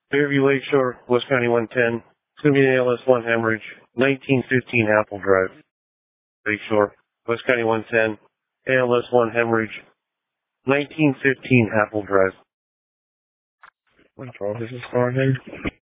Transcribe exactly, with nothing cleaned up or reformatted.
Fairview Lakeshore, West County one ten. It's going to be an A L S one hemorrhage. nineteen fifteen Apple Drive. Lakeshore, West County one ten. A L S one hemorrhage. nineteen fifteen Apple Drive. What problem is this car here?